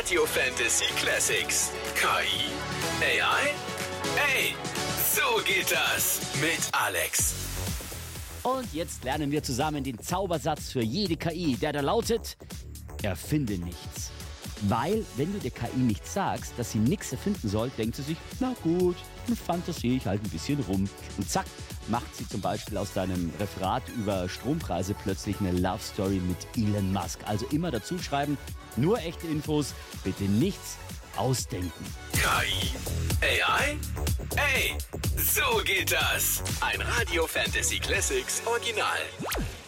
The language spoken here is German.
Radio Fantasy Classics. KI? AI? Hey, so geht das mit Alex. Und jetzt lernen wir zusammen den Zaubersatz für jede KI, der da lautet: Erfinde nichts. Weil, wenn du der KI nicht sagst, dass sie nichts erfinden soll, denkt sie sich, na gut, dann fantasiere ich halt ein bisschen rum. Und zack, macht sie zum Beispiel aus deinem Referat über Strompreise plötzlich eine Love Story mit Elon Musk. Also immer dazu schreiben, nur echte Infos, bitte nichts ausdenken. KI? AI? Hey, so geht das. Ein Radio Fantasy Classics Original.